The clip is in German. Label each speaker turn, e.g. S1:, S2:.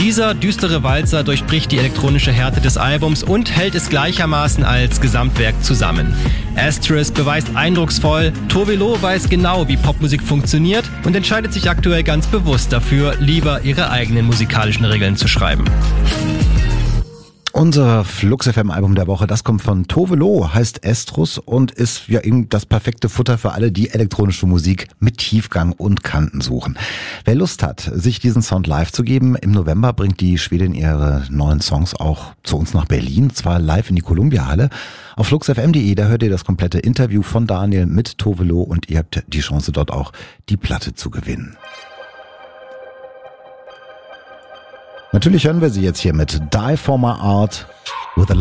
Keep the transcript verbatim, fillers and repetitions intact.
S1: Dieser düstere Walzer durchbricht die elektronische Härte des Albums und hält es gleichermaßen als Gesamtwerk zusammen. Asterisk beweist eindrucksvoll, Tove Lo weiß genau, wie Popmusik funktioniert und entscheidet sich aktuell ganz bewusst dafür, lieber ihre eigenen musikalischen Regeln zu schreiben.
S2: Unser Flux F M Album der Woche, das kommt von Tove Lo, heißt Estrus und ist ja eben das perfekte Futter für alle, die elektronische Musik mit Tiefgang und Kanten suchen. Wer Lust hat, sich diesen Sound live zu geben, im November bringt die Schwedin ihre neuen Songs auch zu uns nach Berlin, zwar live in die Columbia Halle. Auf flux f m punkt d e, da hört ihr das komplette Interview von Daniel mit Tove Lo und ihr habt die Chance, dort auch die Platte zu gewinnen. Natürlich hören wir sie jetzt hier mit Die For My Art with a